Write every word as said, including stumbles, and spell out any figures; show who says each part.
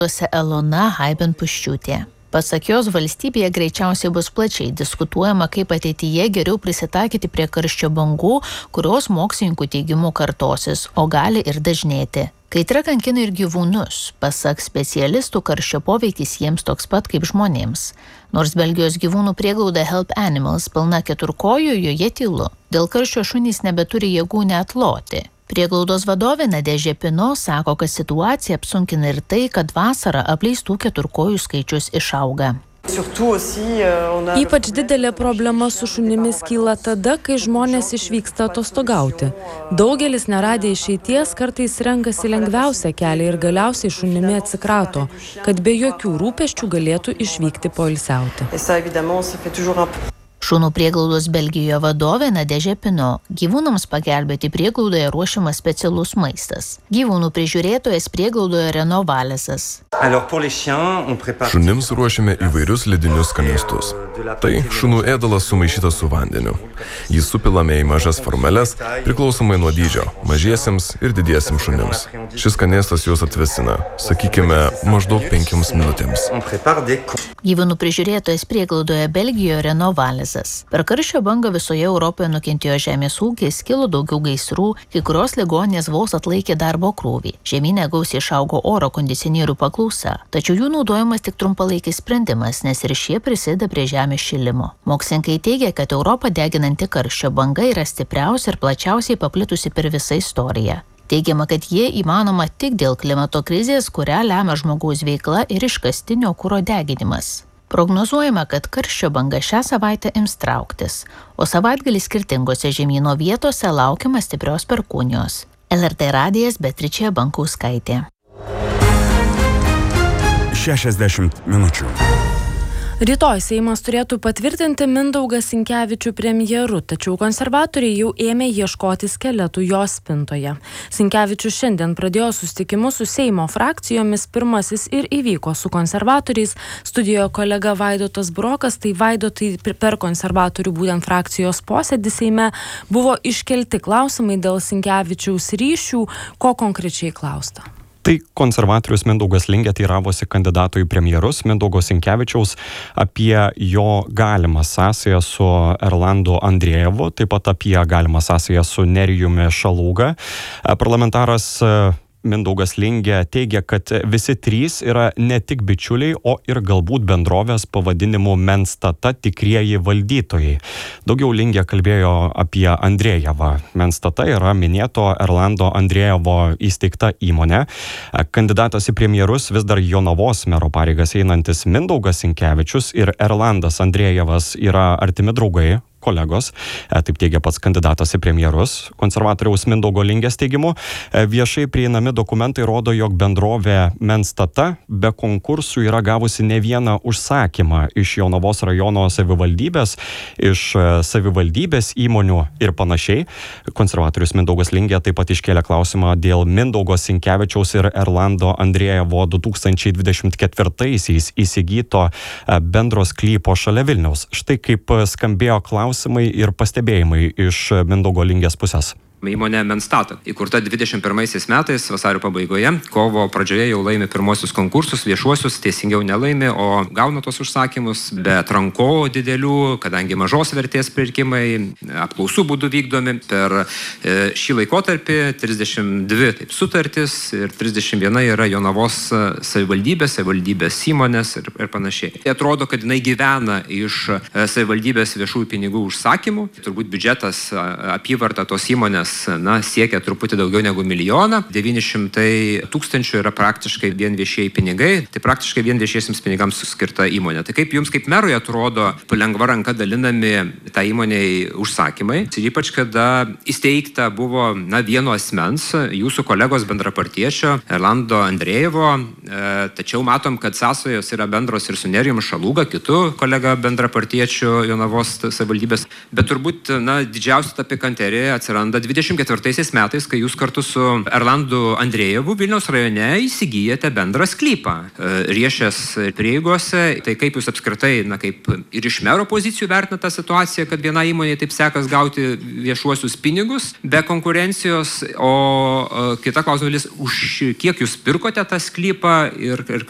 Speaker 1: Elona Haiben-Puščiūtė. Pasak jos, valstybėje greičiausiai bus plačiai diskutuojama, kaip ateityje geriau prisitaikyti prie karščio bangų, kurios mokslininkų teigimu kartosis, o gali ir dažnėti. Kaitra kankina ir gyvūnus. Pasak specialistų, karščio poveikis jiems toks pat kaip žmonėms. Nors Belgijos gyvūnų prieglauda Help Animals pilna keturkojų, joje tylu. Dėl karščio šunys nebeturi jėgų net loti. Prieglaudos vadovė Nadėžė Pino sako, kad situaciją apsunkina ir tai, kad vasarą apleistų keturkojų skaičius išauga.
Speaker 2: Ypač didelė problema su šunimis kyla tada, kai žmonės išvyksta atostogauti. Daugelis neradę išeities kartais renkasi lengviausią kelią ir galiausiai šunimi atsikrato, kad be jokių rūpesčių galėtų išvykti poilsiauti.
Speaker 1: Šunų prieglaudos Belgijoje vadovė Nadėžė Pino. Gyvūnams pagelbėti prieglaudoje ruošiamas specialus maistas. Gyvūnų prižiūrėtojas prieglaudoje Reno Valesas.
Speaker 3: Šunims ruošiame įvairius ledinius skanėstus. Tai šunų ėdalas sumaišytas su vandeniu. Jį supilame į mažas formeles, priklausomai nuo dydžio, mažiesiems ir didiesiems šunims. Šis skanėstas juos atvesina, sakykime, maždaug penkiams minutėms.
Speaker 1: Gyvūnų prižiūrėtojas prieglaudoje Belgijoje Reno Valesas. Per karščio bangą visoje Europoje nukentėjo žemės ūkis, kilo daugiau gaisrų, kai kurios ligoninės vos atlaikė darbo krūvį. Žemyne gausiai išaugo oro kondicionierių paklausa, tačiau jų naudojimas tik trumpalaikis sprendimas, nes ir šie prisideda prie žemės šilimo. Mokslininkai teigia, kad Europą deginanti karščio banga yra stipriausia ir plačiausiai paplitusi per visą istoriją. Teigiama, kad jie įmanoma tik dėl klimato krizės, kurią lemia žmogaus veikla ir iškastinio kuro deginimas. Prognozuojama, kad karščio banga šią savaitę ims trauktis, o savaitgalį skirtingose žemyno vietose laukiama stiprios perkūnijos. L R T radijas Beatričė Bankauskaitė.
Speaker 4: šešiasdešimt minučių.
Speaker 2: Rytoj Seimas turėtų patvirtinti Mindaugą Sinkevičių premjeru, tačiau konservatoriai jau ėmė ieškoti skeletų jo spintoje. Sinkevičius šiandien pradėjo susitikimus su Seimo frakcijomis, pirmasis ir įvyko su konservatoriais. Studijoje kolega Vaidotas Burokas, tai Vaidotai per konservatorių būtent frakcijos posėdį Seime buvo iškelti klausimai dėl Sinkevičiaus ryšių, ko konkrečiai klausta.
Speaker 5: Tai konservatorius Mindaugas Lingė teiravosi kandidato į premjerus Mindaugo Sinkevičiaus apie jo galimą sąsają su Erlandu Andrejevu, taip pat apie galimą sąsają su Nerijumi Šalūga. Parlamentaras Mindaugas Lingė teigia, kad visi trys yra ne tik bičiuliai, o ir galbūt bendrovės pavadinimu Menstata tikrieji valdytojai. Daugiau Lingė kalbėjo apie Andrejevą. Menstata yra minėto Erlando Andrejevo įsteigta įmonė. Kandidatas į premjerus vis dar Jonavos mero pareigas einantis Mindaugas Sinkevičius ir Erlandas Andrejevas yra artimi draugai, kolegos, taip teigia pats kandidatas į premjerus. Konservatoriaus Mindaugo Lingės teigimu, viešai prieinami dokumentai rodo, jog bendrovė Menstata be konkursų yra gavusi ne vieną užsakymą iš Jonavos rajono savivaldybės, iš savivaldybės įmonių ir panašiai. Konservatorius Mindaugas Lingė taip pat iškėlė klausimą dėl Mindaugo Sinkevičiaus ir Erlando Andrejevo du tūkstančiai dvidešimt ketvirtaisiais įsigyto bendro sklypo šalia Vilniaus. Štai kaip skambėjo klausimas klausimai ir pastebėjimai iš Mindaugo Lingės pusės.
Speaker 6: Įmonė Menstata, įkurta dvidešimt pirmaisiais metais, vasario pabaigoje, kovo pradžioje jau laimi pirmosius konkursus, viešuosius, teisingiau nelaimi, o gauna tos užsakymus be atrankų didelių, kadangi mažos vertės pirkimai apklausų būdų vykdomi. Per šį laikotarpį trisdešimt dvi taip, sutartis ir trisdešimt viena yra Jonavos savivaldybės, savivaldybės įmonės ir, ir panašiai. Tai atrodo, kad jinai gyvena iš savivaldybės viešųjų pinigų užsakymų. Turbūt biudžetas apyvarta tos įmonės na, siekia truputį daugiau negu milijoną. devyni šimtai tūkstančių yra praktiškai vien viešieji pinigai. Tai praktiškai vien viešiesiems pinigams skirta įmonė. Tai kaip jums kaip merui atrodo lengva ranka dalinami tą įmonei užsakymai. Ir ypač, kada įsteigta buvo na, vieno asmens, jūsų kolegos bendrapartiečio Erlando Andrejevo. E, tačiau matom, kad sąsajos yra bendros ir su Nerijum Šalūga, kitų kolega bendrapartiečio Jonavos savivaldybės. Bet turbūt na, didžiausia ta pikanterija atsiranda dvidešimt ketvirtaisiais metais, kai jūs kartu su Erlandu Andrejevu Vilniaus rajone įsigyjate bendrą sklypą Riešės prieigose. Tai kaip jūs apskritai, na kaip ir iš mero pozicijų vertinate tą situaciją, kad viena įmonė taip sekas gauti viešuosius pinigus be konkurencijos, o kita klausimas, už kiek jūs pirkote tą sklypą ir, ir